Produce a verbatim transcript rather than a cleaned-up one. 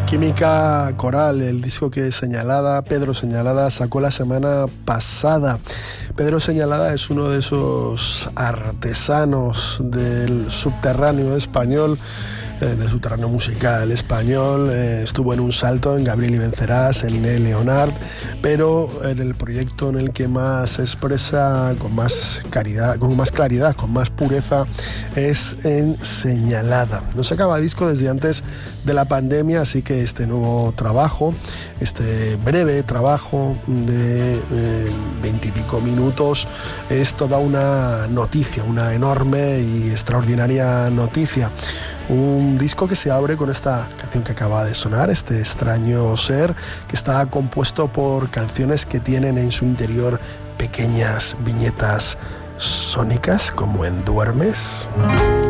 Química Coral, el disco que Señalada, Pedro Señalada sacó la semana pasada. Pedro Señalada es uno de esos artesanos del subterráneo español, eh, del subterráneo musical español. Eh, estuvo en Un Salto, en Gabriel y Vencerás, en Ne Leonard, pero en el proyecto en el que más se expresa con más claridad, con más claridad, con más pureza, es en Señalada. No se acaba disco desde antes de la pandemia, así que este nuevo trabajo, este breve trabajo de veintipico minutos, es toda una noticia, una enorme y extraordinaria noticia. Un disco que se abre con esta canción que acaba de sonar, este Extraño Ser, que está compuesto por canciones que tienen en su interior pequeñas viñetas sónicas, como en Duermes.